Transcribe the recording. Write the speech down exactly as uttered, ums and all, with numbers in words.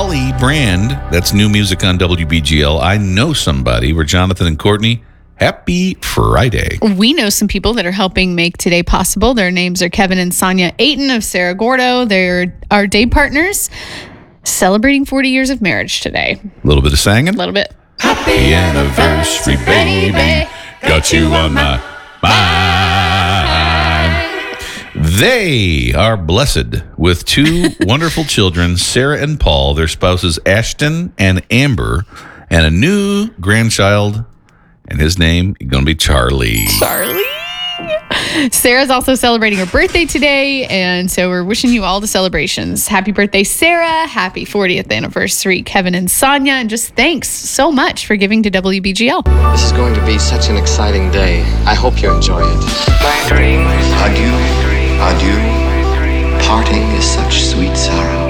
Holly Brand. That's new music on W B G L. I Know Somebody. We're Jonathan and Courtney. Happy Friday. We know some people that are helping make today possible. Their names are Kevin and Sonia Ayton of Cerro Gordo. They're our day partners, celebrating forty years of marriage today. A little bit of singing. A little bit. Happy anniversary, baby. Got you on my mind. They are blessed with two wonderful children, Sarah and Paul, their spouses Ashton and Amber, and a new grandchild, and his name is going to be Charlie. Charlie. Sarah's also celebrating her birthday today, and so we're wishing you all the celebrations. Happy birthday, Sarah. Happy fortieth anniversary, Kevin and Sonia. And just thanks so much for giving to W B G L. This is going to be such an exciting day. I hope you enjoy it. Adieu, adieu. Parting is such sweet sorrow.